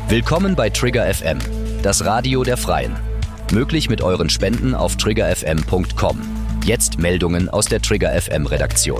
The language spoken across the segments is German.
Willkommen bei Trigger FM, das Radio der Freien. Möglich mit euren Spenden auf triggerfm.com. Jetzt Meldungen aus der Trigger FM Redaktion.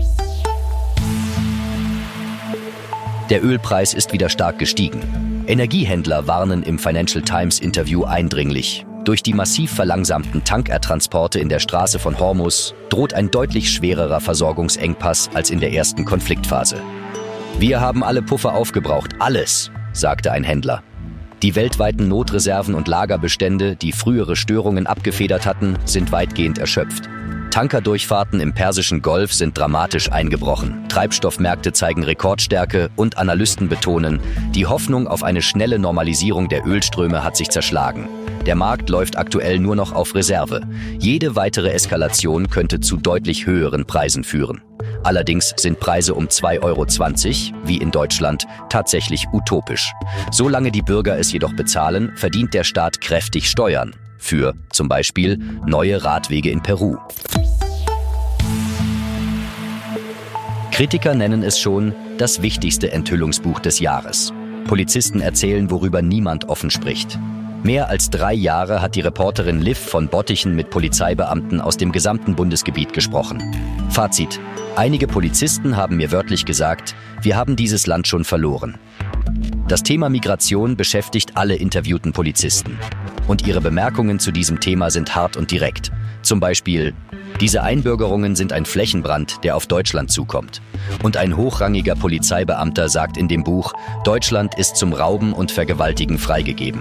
Der Ölpreis ist wieder stark gestiegen. Energiehändler warnen im Financial Times Interview eindringlich. Durch die massiv verlangsamten Tankertransporte in der Straße von Hormuz droht ein deutlich schwererer Versorgungsengpass als in der ersten Konfliktphase. Wir haben alle Puffer aufgebraucht, alles, sagte ein Händler. Die weltweiten Notreserven und Lagerbestände, die frühere Störungen abgefedert hatten, sind weitgehend erschöpft. Tankerdurchfahrten im Persischen Golf sind dramatisch eingebrochen. Treibstoffmärkte zeigen Rekordstärke und Analysten betonen, die Hoffnung auf eine schnelle Normalisierung der Ölströme hat sich zerschlagen. Der Markt läuft aktuell nur noch auf Reserve. Jede weitere Eskalation könnte zu deutlich höheren Preisen führen. Allerdings sind Preise um 2,20 €, wie in Deutschland, tatsächlich utopisch. Solange die Bürger es jedoch bezahlen, verdient der Staat kräftig Steuern. Für zum Beispiel neue Radwege in Peru. Kritiker nennen es schon das wichtigste Enthüllungsbuch des Jahres. Polizisten erzählen, worüber niemand offen spricht. Mehr als 3 Jahre hat die Reporterin Liv von Bottichen mit Polizeibeamten aus dem gesamten Bundesgebiet gesprochen. Fazit: Einige Polizisten haben mir wörtlich gesagt, wir haben dieses Land schon verloren. Das Thema Migration beschäftigt alle interviewten Polizisten. Und ihre Bemerkungen zu diesem Thema sind hart und direkt. Zum Beispiel: Diese Einbürgerungen sind ein Flächenbrand, der auf Deutschland zukommt. Und ein hochrangiger Polizeibeamter sagt in dem Buch, Deutschland ist zum Rauben und Vergewaltigen freigegeben.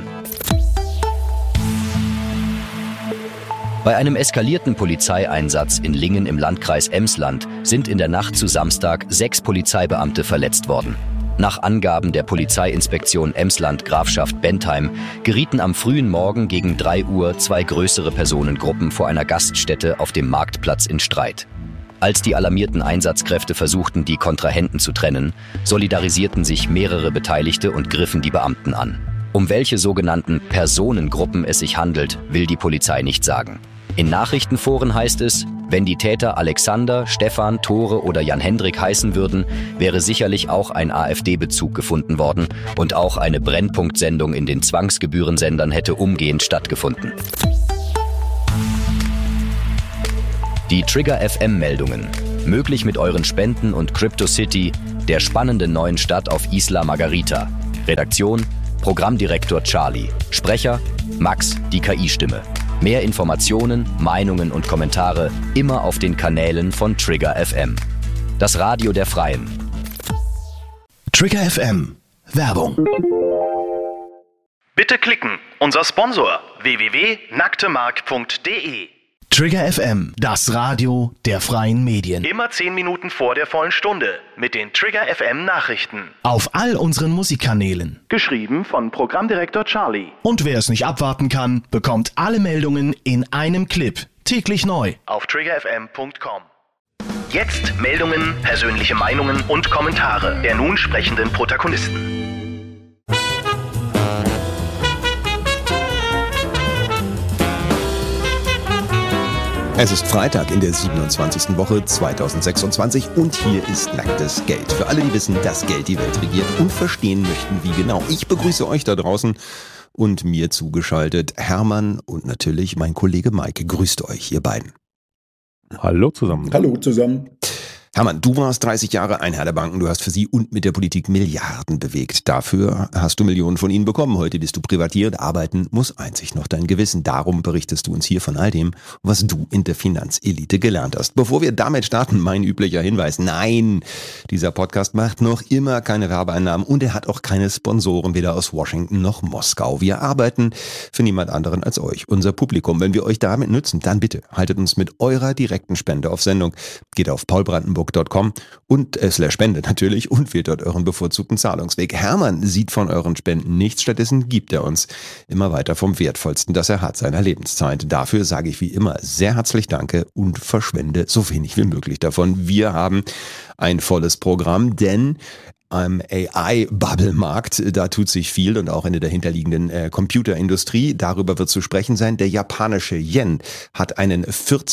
Bei einem eskalierten Polizeieinsatz in Lingen im Landkreis Emsland sind in der Nacht zu Samstag 6 Polizeibeamte verletzt worden. Nach Angaben der Polizeiinspektion Emsland Grafschaft Bentheim gerieten am frühen Morgen gegen 3 Uhr 2 größere Personengruppen vor einer Gaststätte auf dem Marktplatz in Streit. Als die alarmierten Einsatzkräfte versuchten, die Kontrahenten zu trennen, solidarisierten sich mehrere Beteiligte und griffen die Beamten an. Um welche sogenannten Personengruppen es sich handelt, will die Polizei nicht sagen. In Nachrichtenforen heißt es, wenn die Täter Alexander, Stefan, Tore oder Jan-Hendrik heißen würden, wäre sicherlich auch ein AfD-Bezug gefunden worden und auch eine Brennpunktsendung in den Zwangsgebührensendern hätte umgehend stattgefunden. Die Trigger FM-Meldungen. Möglich mit euren Spenden und CryptoCity, der spannenden neuen Stadt auf Isla Margarita. Redaktion: Programmdirektor Charlie. Sprecher: Max, die KI-Stimme. Mehr Informationen, Meinungen und Kommentare immer auf den Kanälen von Trigger FM. Das Radio der Freien. Trigger FM. Werbung. Bitte klicken. Unser Sponsor www.nacktemark.de. Trigger FM, das Radio der freien Medien. Immer 10 Minuten vor der vollen Stunde mit den Trigger FM Nachrichten. Auf all unseren Musikkanälen. Geschrieben von Programmdirektor Charlie. Und wer es nicht abwarten kann, bekommt alle Meldungen in einem Clip. Täglich neu. Auf triggerfm.com. Jetzt Meldungen, persönliche Meinungen und Kommentare der nun sprechenden Protagonisten. Es ist Freitag in der 27. Woche 2026 und hier ist Nacktes Geld. Für alle, die wissen, dass Geld die Welt regiert und verstehen möchten, wie genau. Ich begrüße euch da draußen und mir zugeschaltet Hermann und natürlich mein Kollege Maike. Grüßt euch, ihr beiden. Hallo zusammen. Hallo zusammen. Hermann, du warst 30 Jahre ein Herr der Banken, du hast für sie und mit der Politik Milliarden bewegt. Dafür hast du Millionen von ihnen bekommen. Heute bist du privatiert, arbeiten muss einzig noch dein Gewissen. Darum berichtest du uns hier von all dem, was du in der Finanzelite gelernt hast. Bevor wir damit starten, mein üblicher Hinweis: Nein, dieser Podcast macht noch immer keine Werbeeinnahmen und er hat auch keine Sponsoren, weder aus Washington noch Moskau. Wir arbeiten für niemand anderen als euch, unser Publikum. Wenn wir euch damit nützen, dann bitte haltet uns mit eurer direkten Spende auf Sendung. Geht auf paulbrandenburg.com und /Spende natürlich und wählt dort euren bevorzugten Zahlungsweg. Hermann sieht von euren Spenden nichts, stattdessen gibt er uns immer weiter vom Wertvollsten, das er hat, seiner Lebenszeit. Dafür sage ich wie immer sehr herzlich Danke und verschwende so wenig wie möglich davon. Wir haben ein volles Programm, denn am AI-Bubble-Markt. Da tut sich viel und auch in der dahinterliegenden Computerindustrie. Darüber wird zu sprechen sein. Der japanische Yen hat einen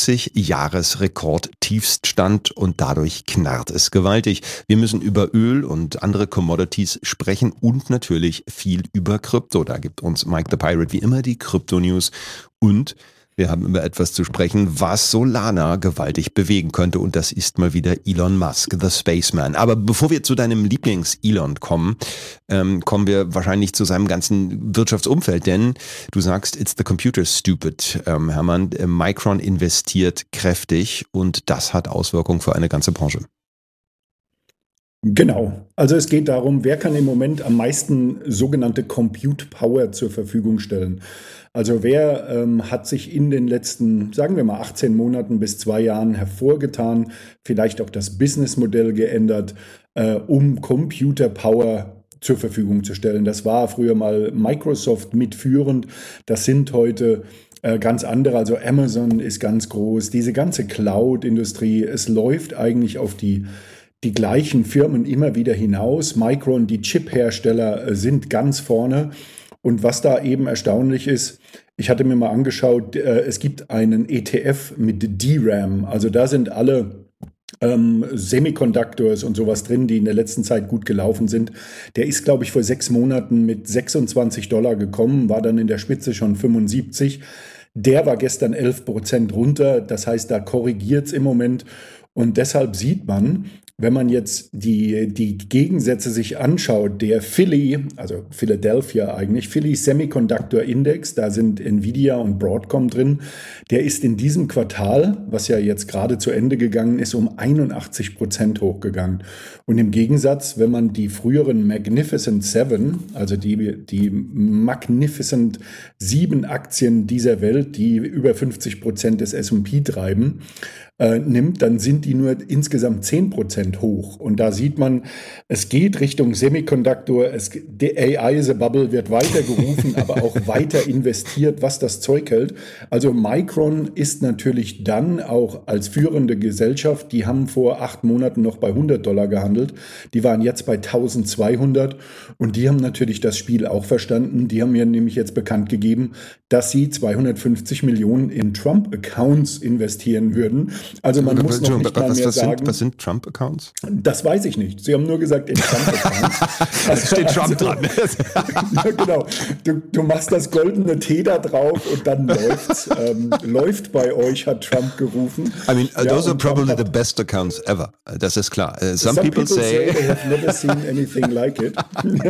40-Jahres-Rekord-Tiefststand und dadurch knarrt es gewaltig. Wir müssen über Öl und andere Commodities sprechen und natürlich viel über Krypto. Da gibt uns Mike the Pirate wie immer die Krypto-News und wir haben über etwas zu sprechen, was Solana gewaltig bewegen könnte und das ist mal wieder Elon Musk, the Spaceman. Aber bevor wir zu deinem Lieblings-Elon kommen, kommen wir wahrscheinlich zu seinem ganzen Wirtschaftsumfeld, denn du sagst, it's the computer stupid, Hermann. Micron investiert kräftig und das hat Auswirkungen für eine ganze Branche. Genau. Also es geht darum, wer kann im Moment am meisten sogenannte Compute Power zur Verfügung stellen. Also wer hat sich in den letzten, sagen wir mal 18 Monaten bis 2 Jahren hervorgetan, vielleicht auch das Businessmodell geändert, um Computer Power zur Verfügung zu stellen. Das war früher mal Microsoft mitführend. Das sind heute ganz andere. Also Amazon ist ganz groß. Diese ganze Cloud-Industrie, es läuft eigentlich auf die gleichen Firmen immer wieder hinaus. Micron, die Chip-Hersteller sind ganz vorne. Und was da eben erstaunlich ist, ich hatte mir mal angeschaut, es gibt einen ETF mit DRAM. Also da sind alle Semiconductors und sowas drin, die in der letzten Zeit gut gelaufen sind. Der ist, glaube ich, vor 6 Monaten mit $26 gekommen, war dann in der Spitze schon 75. Der war gestern 11% runter. Das heißt, da korrigiert es im Moment. Und deshalb sieht man, wenn man jetzt die Gegensätze sich anschaut, der Philly, also Philadelphia eigentlich, Philly Semiconductor Index, da sind Nvidia und Broadcom drin, der ist in diesem Quartal, was ja jetzt gerade zu Ende gegangen ist, um 81% hochgegangen. Und im Gegensatz, wenn man die früheren Magnificent Seven, also die Magnificent 7 Aktien dieser Welt, die über 50% des S&P treiben, nimmt, dann sind die nur insgesamt 10% hoch. Und da sieht man, es geht Richtung Semiconductor, die AI is a Bubble wird weiter gerufen, aber auch weiter investiert, was das Zeug hält. Also Micron ist natürlich dann auch als führende Gesellschaft, die haben vor 8 Monaten noch bei $100 gehandelt, die waren jetzt bei 1200 und die haben natürlich das Spiel auch verstanden. Die haben mir nämlich jetzt bekannt gegeben, dass sie 250 Millionen in Trump-Accounts investieren würden. Also man muss noch nicht mal mehr sagen. Was sind Trump-Accounts? Das weiß ich nicht. Sie haben nur gesagt, in Trump-Accounts. Da steht Trump dran. Ja, genau. Du machst das goldene T da drauf und dann läuft's. Läuft bei euch, hat Trump gerufen. I mean, those are probably the best accounts ever. Das ist klar. Some people say they have never seen anything like it.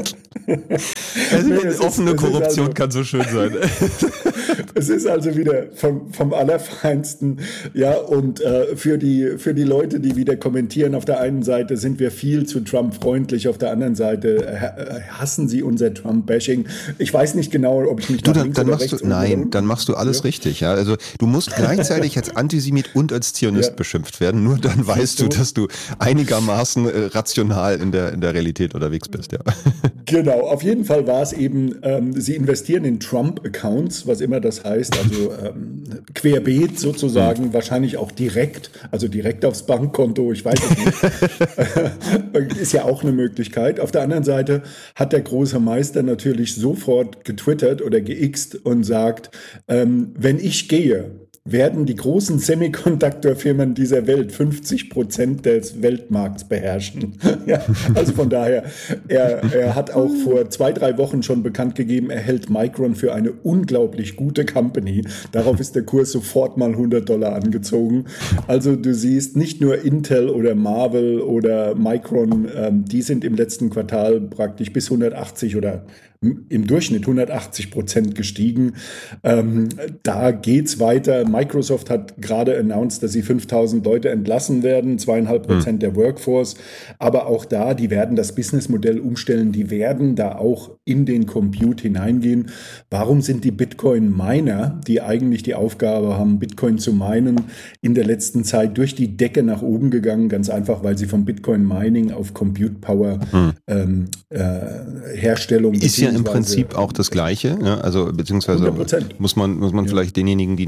Offene Korruption kann so schön sein. Es ist also wieder vom Allerfeinsten. Ja, und für die Leute, die wieder kommentieren, auf der einen Seite sind wir viel zu Trump freundlich, auf der anderen Seite hassen sie unser Trump-Bashing. Ich weiß nicht genau, ob ich mich nach links oder rechts dann machst du alles richtig. Ja? Also du musst gleichzeitig als Antisemit und als Zionist beschimpft werden. Nur dann weißt du, dass du einigermaßen rational in der Realität unterwegs bist. Ja. Genau, auf jeden Fall war es eben, sie investieren in Trump-Accounts, was immer das heißt, also querbeet sozusagen, wahrscheinlich auch direkt aufs Bankkonto, ich weiß es nicht. Ist ja auch eine Möglichkeit. Auf der anderen Seite hat der große Meister natürlich sofort getwittert oder geixt und sagt, wenn ich gehe, werden die großen Semiconductor-Firmen dieser Welt 50% des Weltmarkts beherrschen. Ja, also von daher, er hat auch vor 2-3 Wochen schon bekannt gegeben, er hält Micron für eine unglaublich gute Company. Darauf ist der Kurs sofort mal $100 angezogen. Also du siehst, nicht nur Intel oder Marvell oder Micron, die sind im letzten Quartal praktisch bis 180 oder im Durchschnitt 180% gestiegen. Da geht's weiter. Microsoft hat gerade announced, dass sie 5.000 Leute entlassen werden, 2,5% der Workforce. Aber auch da, die werden das Businessmodell umstellen, die werden da auch in den Compute hineingehen. Warum sind die Bitcoin-Miner, die eigentlich die Aufgabe haben, Bitcoin zu minen, in der letzten Zeit durch die Decke nach oben gegangen? Ganz einfach, weil sie vom Bitcoin-Mining auf Compute-Power Herstellung ist ja im Prinzip auch das Gleiche, ja, also beziehungsweise 100%. muss man vielleicht denjenigen, die nicht ganz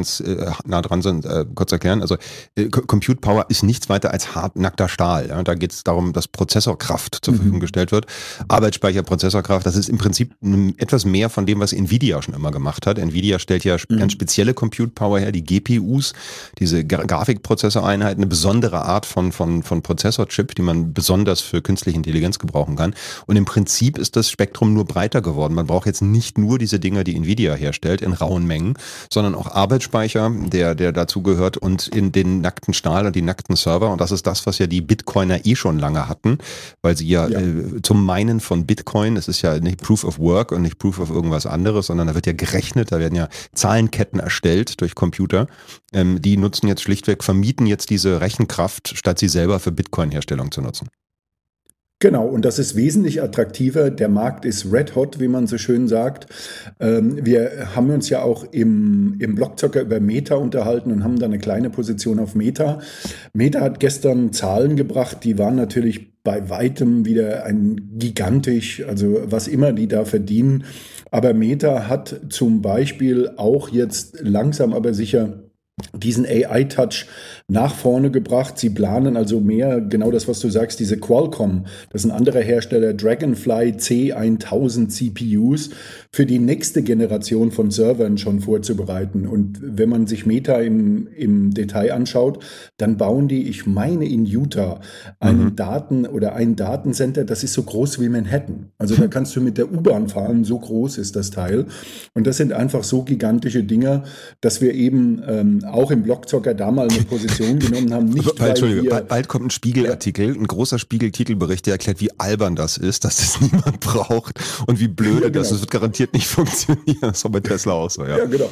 ganz nah dran sind, kurz erklären. Also Compute Power ist nichts weiter als hartnackter Stahl. Ja? Da geht es darum, dass Prozessorkraft zur Verfügung gestellt wird. Arbeitsspeicher, Prozessorkraft, das ist im Prinzip etwas mehr von dem, was Nvidia schon immer gemacht hat. Nvidia stellt ja ganz spezielle Compute Power her, die GPUs, diese Grafikprozessoreinheiten, eine besondere Art von Prozessorchip, die man besonders für künstliche Intelligenz gebrauchen kann. Und im Prinzip ist das Spektrum nur breiter geworden. Man braucht jetzt nicht nur diese Dinger, die Nvidia herstellt, in rauen Mengen, sondern auch Arbeitsspeicher, der dazu gehört, und in den nackten Stahl und die nackten Server. Und das ist das, was ja die Bitcoiner schon lange hatten, weil sie ja zum Meinen von Bitcoin, es ist ja nicht Proof of Work und nicht Proof of irgendwas anderes, sondern da wird ja gerechnet, da werden ja Zahlenketten erstellt durch Computer. Die nutzen jetzt schlichtweg, vermieten jetzt diese Rechenkraft, statt sie selber für Bitcoin-Herstellung zu nutzen. Genau, und das ist wesentlich attraktiver. Der Markt ist red hot, wie man so schön sagt. Wir haben uns ja auch im Blockzocker über Meta unterhalten und haben da eine kleine Position auf Meta. Meta hat gestern Zahlen gebracht, die waren natürlich bei weitem wieder gigantisch, also was immer die da verdienen. Aber Meta hat zum Beispiel auch jetzt langsam aber sicher diesen AI-Touch nach vorne gebracht. Sie planen also mehr, genau das, was du sagst, diese Qualcomm, das ist ein anderer Hersteller, Dragonfly C1000 CPUs, für die nächste Generation von Servern schon vorzubereiten. Und wenn man sich Meta im Detail anschaut, dann bauen die, ich meine in Utah, ein Datencenter, das ist so groß wie Manhattan. Also da kannst du mit der U-Bahn fahren, so groß ist das Teil. Und das sind einfach so gigantische Dinger, dass wir eben auch im Blockzocker da mal eine Position genommen haben. Bald kommt ein Spiegelartikel, ein großer Spiegel-Titelbericht, der erklärt, wie albern das ist, dass das niemand braucht und wie blöde das ist. Das wird garantiert nicht funktionieren. Das ist doch bei Tesla auch so. Ja, genau.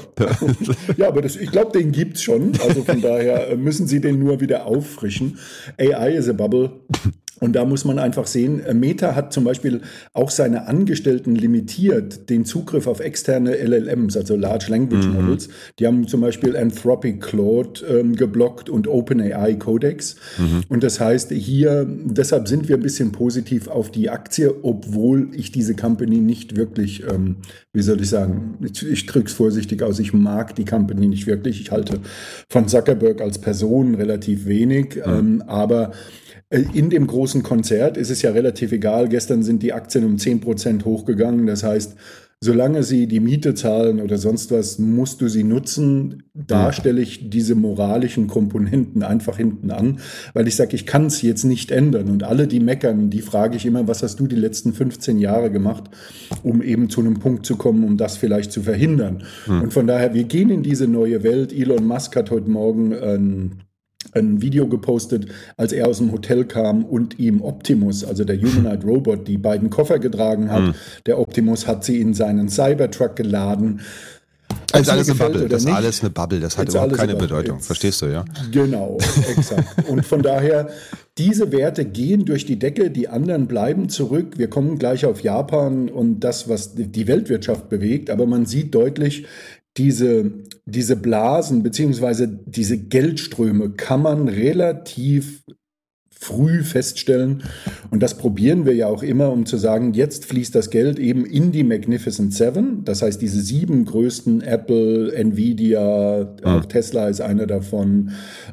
Ja, aber ich glaube, den gibt es schon. Also von daher müssen sie den nur wieder auffrischen. AI is a bubble. Und da muss man einfach sehen, Meta hat zum Beispiel auch seine Angestellten limitiert, den Zugriff auf externe LLMs, also Large Language Models. Die haben zum Beispiel Anthropic Claude geblockt und OpenAI Codex. Und das heißt deshalb sind wir ein bisschen positiv auf die Aktie, obwohl ich diese Company nicht wirklich, wie soll ich sagen, ich drücke es vorsichtig aus, ich mag die Company nicht wirklich. Ich halte von Zuckerberg als Person relativ wenig, aber in dem großen Konzert ist es ja relativ egal. Gestern sind die Aktien um 10% hochgegangen. Das heißt, solange sie die Miete zahlen oder sonst was, musst du sie nutzen. Da stelle ich diese moralischen Komponenten einfach hinten an, weil ich sage, ich kann es jetzt nicht ändern. Und alle, die meckern, die frage ich immer, was hast du die letzten 15 Jahre gemacht, um eben zu einem Punkt zu kommen, um das vielleicht zu verhindern. Und von daher, wir gehen in diese neue Welt. Elon Musk hat heute Morgen ein Video gepostet, als er aus dem Hotel kam und ihm Optimus, also der Humanoid Robot, die beiden Koffer getragen hat. Der Optimus hat sie in seinen Cybertruck geladen. Das ist alles eine Bubble. Das ist alles eine Bubble. Das hat überhaupt keine Bedeutung. Verstehst du, ja? Genau, exakt. Und von daher, diese Werte gehen durch die Decke, die anderen bleiben zurück. Wir kommen gleich auf Japan und das, was die Weltwirtschaft bewegt. Aber man sieht deutlich, diese Blasen beziehungsweise diese Geldströme kann man relativ früh feststellen. Und das probieren wir ja auch immer, um zu sagen, jetzt fließt das Geld eben in die Magnificent Seven. Das heißt, diese 7 größten, Apple, Nvidia, auch Tesla ist einer davon.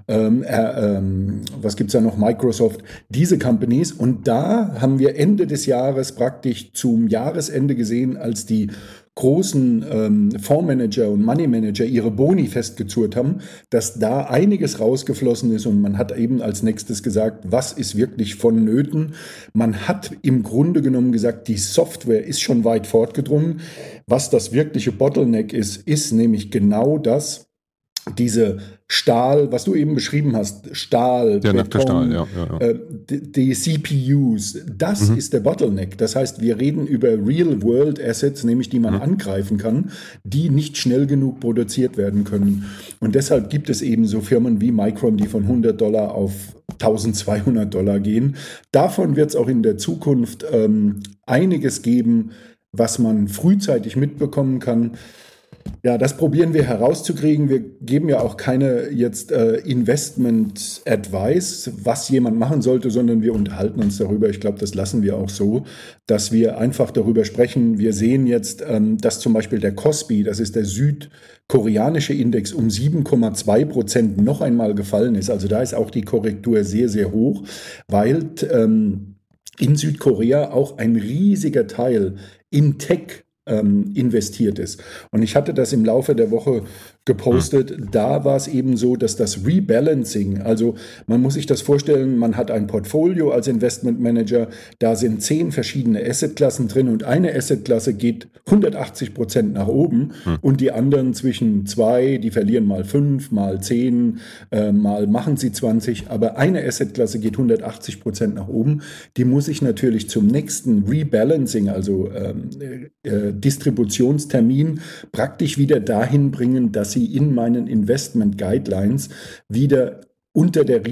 Was gibt es da noch? Microsoft. Diese Companies. Und da haben wir Ende des Jahres praktisch zum Jahresende gesehen, als die großen Fondsmanager und Moneymanager ihre Boni festgezurrt haben, dass da einiges rausgeflossen ist und man hat eben als nächstes gesagt, was ist wirklich vonnöten. Man hat im Grunde genommen gesagt, die Software ist schon weit fortgedrungen. Was das wirkliche Bottleneck ist nämlich genau das, diese Stahl, was du eben beschrieben hast, Stahl, der nackte Stahl, ja. Die CPUs, das ist der Bottleneck. Das heißt, wir reden über Real-World-Assets, nämlich die man angreifen kann, die nicht schnell genug produziert werden können. Und deshalb gibt es eben so Firmen wie Micron, die von $100 auf $1.200 gehen. Davon wird es auch in der Zukunft einiges geben, was man frühzeitig mitbekommen kann. Ja, das probieren wir herauszukriegen. Wir geben ja auch keine jetzt Investment-Advice, was jemand machen sollte, sondern wir unterhalten uns darüber. Ich glaube, das lassen wir auch so, dass wir einfach darüber sprechen. Wir sehen jetzt, dass zum Beispiel der Kospi, das ist der südkoreanische Index, um 7,2% noch einmal gefallen ist. Also da ist auch die Korrektur sehr, sehr hoch, weil in Südkorea auch ein riesiger Teil in Tech investiert ist. Und ich hatte das im Laufe der Woche gepostet, da war es eben so, dass das Rebalancing, also man muss sich das vorstellen, man hat ein Portfolio als Investmentmanager, da sind 10 verschiedene Assetklassen drin und eine Assetklasse geht 180% nach oben und die anderen zwischen 2, die verlieren mal 5, mal 10, mal machen sie 20, aber eine Assetklasse geht 180% nach oben, die muss ich natürlich zum nächsten Rebalancing, also Distributionstermin, praktisch wieder dahin bringen, dass sie in meinen Investment Guidelines wieder unter der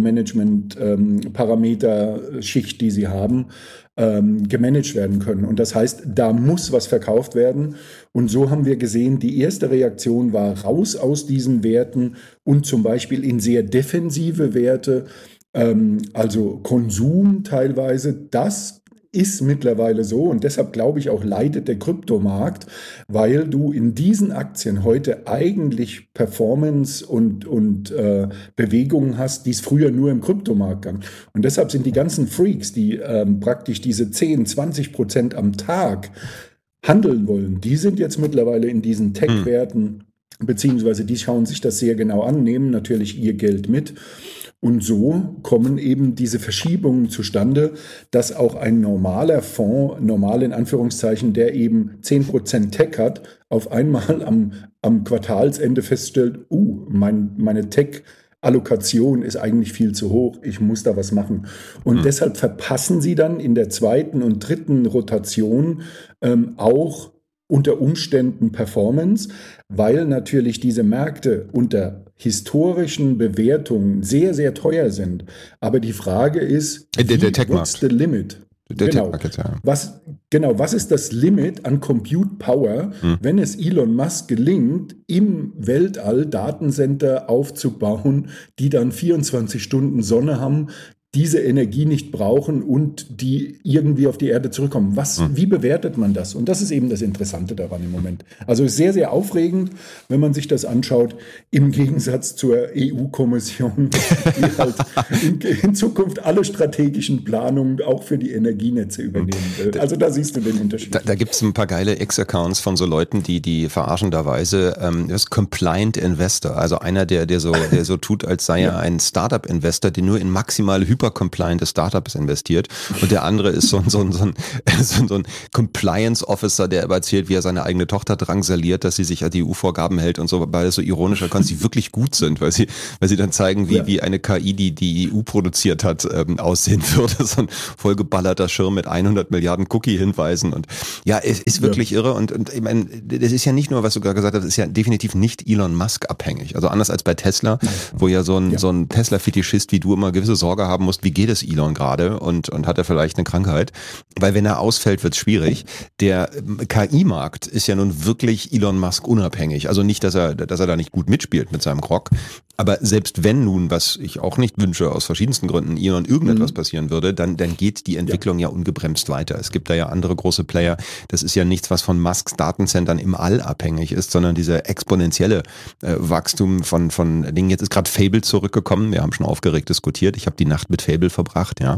Risikomanagement-Parameter-Schicht, die sie haben, gemanagt werden können. Und das heißt, da muss was verkauft werden. Und so haben wir gesehen, die erste Reaktion war raus aus diesen Werten und zum Beispiel in sehr defensive Werte, also Konsum teilweise, das ist mittlerweile so und deshalb glaube ich auch leidet der Kryptomarkt, weil du in diesen Aktien heute eigentlich Performance und Bewegungen hast, die es früher nur im Kryptomarkt gab. Und deshalb sind die ganzen Freaks, die praktisch diese 10-20% am Tag handeln wollen, die sind jetzt mittlerweile in diesen Tech-Werten, beziehungsweise die schauen sich das sehr genau an, nehmen natürlich ihr Geld mit. Und so kommen eben diese Verschiebungen zustande, dass auch ein normaler Fonds, normal in Anführungszeichen, der eben 10% Tech hat, auf einmal am Quartalsende feststellt, meine Tech-Allokation ist eigentlich viel zu hoch, ich muss da was machen. Und deshalb verpassen sie dann in der zweiten und dritten Rotation auch unter Umständen Performance, weil natürlich diese Märkte unter historischen Bewertungen sehr, sehr teuer sind. Aber die Frage ist, what's the limit? Was ist das Limit an Compute Power, wenn es Elon Musk gelingt, im Weltall Datencenter aufzubauen, die dann 24 Stunden Sonne haben, diese Energie nicht brauchen und die irgendwie auf die Erde zurückkommen. Wie bewertet man das? Und das ist eben das Interessante daran im Moment. Also sehr, sehr aufregend, wenn man sich das anschaut, im Gegensatz zur EU-Kommission, die halt in Zukunft alle strategischen Planungen auch für die Energienetze übernehmen will. Also da siehst du den Unterschied. Da gibt es ein paar geile X-Accounts von so Leuten, die verarschenderweise das Compliant Investor, also einer, der so tut, als sei er ein Startup-Investor, der nur in maximale hypercompliante Startups investiert und der andere ist so ein Compliance Officer, der aber erzählt, wie er seine eigene Tochter drangsaliert, dass sie sich an die EU-Vorgaben hält und so, weil es so ironischer kann, sie wirklich gut sind, weil sie dann zeigen, wie eine KI, die EU produziert hat, aussehen würde. So ein vollgeballerter Schirm mit 100 Milliarden Cookie-Hinweisen und ja, es ist wirklich irre und ich meine, das ist ja nicht nur, was du gerade gesagt hast, das ist ja definitiv nicht Elon Musk abhängig. Also anders als bei Tesla, wo ja so ein Tesla-Fetischist wie du immer gewisse Sorge haben musst, wie geht es Elon gerade und hat er vielleicht eine Krankheit? Weil wenn er ausfällt, wird es schwierig. Der KI-Markt ist ja nun wirklich Elon Musk unabhängig. Also nicht, dass er da nicht gut mitspielt mit seinem Grog. Aber selbst wenn nun, was ich auch nicht wünsche, aus verschiedensten Gründen, Elon irgendetwas passieren würde, dann geht die Entwicklung ja ungebremst weiter. Es gibt da ja andere große Player. Das ist ja nichts, was von Musks Datencentern im All abhängig ist, sondern dieser exponentielle Wachstum von Dingen. Jetzt ist gerade Fable zurückgekommen. Wir haben schon aufgeregt diskutiert. Ich habe die Nacht mit Fable verbracht, ja.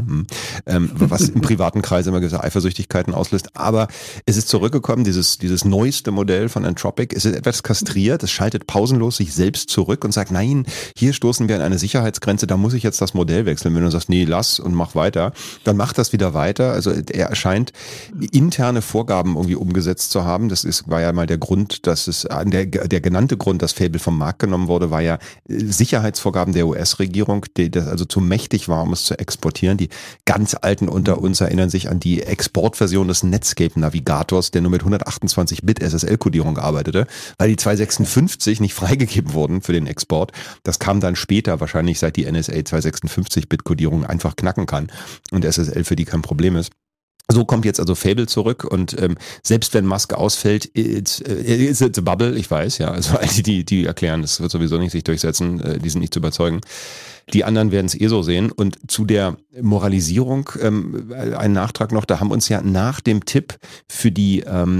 Was im privaten Kreis immer gewisse Eifersüchtigkeiten auslöst. Aber es ist zurückgekommen, dieses neueste Modell von Anthropic. Es ist etwas kastriert. Es schaltet pausenlos sich selbst zurück und sagt, nein, hier stoßen wir an eine Sicherheitsgrenze, da muss ich jetzt das Modell wechseln. Wenn du sagst, nee, lass und mach weiter, dann macht das wieder weiter. Also er scheint interne Vorgaben irgendwie umgesetzt zu haben. War ja mal der Grund, dass der genannte Grund, dass Fable vom Markt genommen wurde, war ja Sicherheitsvorgaben der US-Regierung, die das also zu mächtig war, um es zu exportieren. Die ganz Alten unter uns erinnern sich an die Exportversion des Netscape-Navigators, der nur mit 128-Bit SSL-Kodierung arbeitete, weil die 256 nicht freigegeben wurden für den Export. Das kam dann später, wahrscheinlich seit die NSA 256-Bit-Kodierung einfach knacken kann und SSL für die kein Problem ist. So kommt jetzt also Fable zurück und selbst wenn Musk ausfällt, it's a bubble, ich weiß, ja, also die erklären, das wird sowieso nicht sich durchsetzen, die sind nicht zu überzeugen. Die anderen werden es so sehen. Und zu der Moralisierung ein Nachtrag noch, da haben uns ja nach dem Tipp für die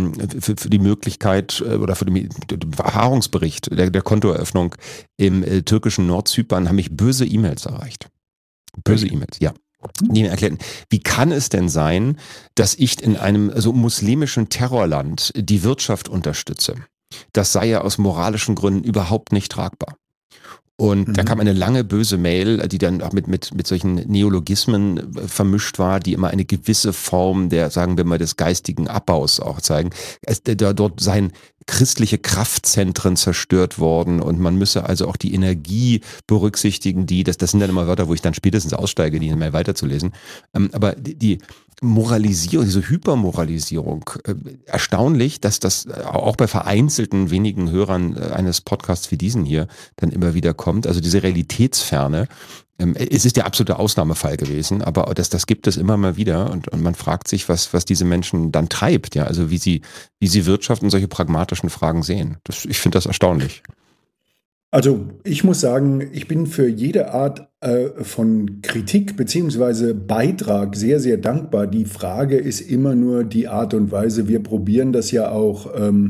Möglichkeit oder für den Erfahrungsbericht der Kontoeröffnung im türkischen Nordzypern haben mich böse E-Mails erreicht. Böse E-Mails, ja. Die mir erklärten, wie kann es denn sein, dass ich in einem so muslimischen Terrorland die Wirtschaft unterstütze? Das sei ja aus moralischen Gründen überhaupt nicht tragbar. Und da kam eine lange böse Mail, die dann auch mit solchen Neologismen vermischt war, die immer eine gewisse Form der, sagen wir mal, des geistigen Abbaus auch zeigen. Dort seien christliche Kraftzentren zerstört worden und man müsse also auch die Energie berücksichtigen, das sind dann immer Wörter, wo ich dann spätestens aussteige, die mal weiterzulesen. Aber die Moralisierung, diese Hypermoralisierung, erstaunlich, dass das auch bei vereinzelten wenigen Hörern eines Podcasts wie diesen hier dann immer wieder kommt. Also diese Realitätsferne. Es ist der absolute Ausnahmefall gewesen, aber das gibt es immer mal wieder und man fragt sich, was diese Menschen dann treibt, ja, also wie sie Wirtschaft und solche pragmatischen Fragen sehen. Ich finde das erstaunlich. Also ich muss sagen, ich bin für jede Art von Kritik beziehungsweise Beitrag sehr, sehr dankbar. Die Frage ist immer nur die Art und Weise. Wir probieren das ja auch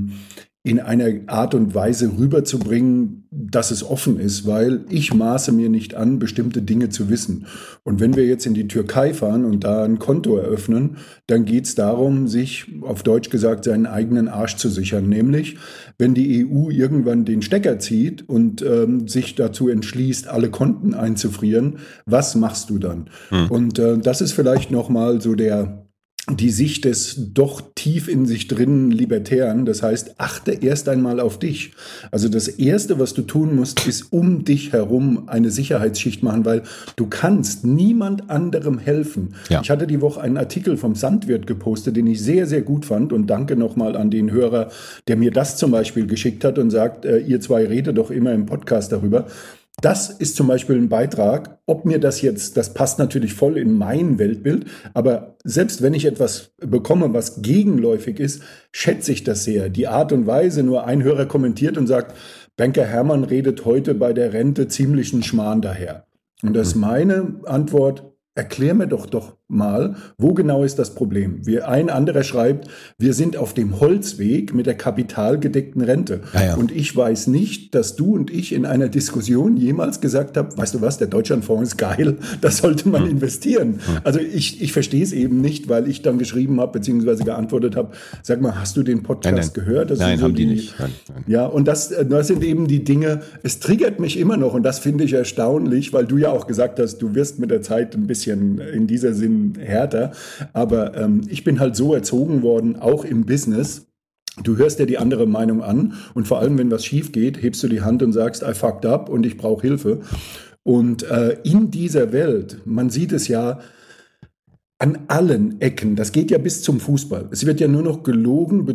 in einer Art und Weise rüberzubringen, dass es offen ist, weil ich maße mir nicht an, bestimmte Dinge zu wissen. Und wenn wir jetzt in die Türkei fahren und da ein Konto eröffnen, dann geht es darum, sich auf Deutsch gesagt seinen eigenen Arsch zu sichern. Nämlich, wenn die EU irgendwann den Stecker zieht und sich dazu entschließt, alle Konten einzufrieren, was machst du dann? Und das ist vielleicht nochmal so die Sicht des doch tief in sich drinnen Libertären. Das heißt, achte erst einmal auf dich. Also das Erste, was du tun musst, ist um dich herum eine Sicherheitsschicht machen, weil du kannst niemand anderem helfen. Ja. Ich hatte die Woche einen Artikel vom Sandwirt gepostet, den ich sehr, sehr gut fand und danke nochmal an den Hörer, der mir das zum Beispiel geschickt hat und sagt, ihr zwei redet doch immer im Podcast darüber. Das ist zum Beispiel ein Beitrag, ob mir das passt natürlich voll in mein Weltbild, aber selbst wenn ich etwas bekomme, was gegenläufig ist, schätze ich das sehr. Die Art und Weise, nur ein Hörer kommentiert und sagt, Banker Hermann redet heute bei der Rente ziemlichen Schmarrn daher. Und das ist meine Antwort. Erklär mir doch mal, wo genau ist das Problem? Ein anderer schreibt, wir sind auf dem Holzweg mit der kapitalgedeckten Rente. Ja. Und ich weiß nicht, dass du und ich in einer Diskussion jemals gesagt haben, weißt du was, der Deutschlandfonds ist geil, da sollte man investieren. Also ich verstehe es eben nicht, weil ich dann geschrieben habe, beziehungsweise geantwortet habe, sag mal, hast du den Podcast gehört? Das nein, so haben die nicht. Nein. Ja, und das sind eben die Dinge, es triggert mich immer noch und das finde ich erstaunlich, weil du ja auch gesagt hast, du wirst mit der Zeit ein bisschen in dieser Sinn härter. Aber ich bin halt so erzogen worden, auch im Business. Du hörst dir die andere Meinung an und vor allem, wenn was schief geht, hebst du die Hand und sagst, I fucked up und ich brauche Hilfe. Und in dieser Welt, man sieht es ja an allen Ecken, das geht ja bis zum Fußball. Es wird ja nur noch gelogen,